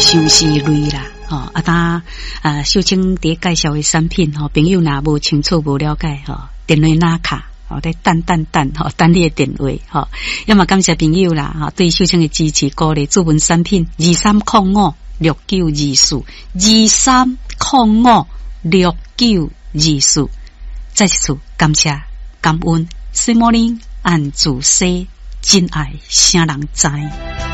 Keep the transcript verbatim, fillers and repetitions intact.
上是类啦。哦，啊，当啊，秀清伫介绍的产品，吼、哦，朋友若无清楚、无了解，吼、哦，电话拿卡，吼、哦，在等等等，吼、哦，等你的电话，吼、哦。要么感谢朋友啦，哈、哦，对秀清的支持，鼓励主文产品二三零五六九二四二三零五六九二四，再一次感谢感恩，西摩林按主西真爱，啥人知？